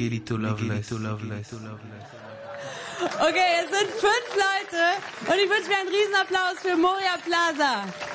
Miguelito Loveless. Okay, es sind 5 Leute und ich wünsche mir einen Riesenapplaus für Moria Plaza.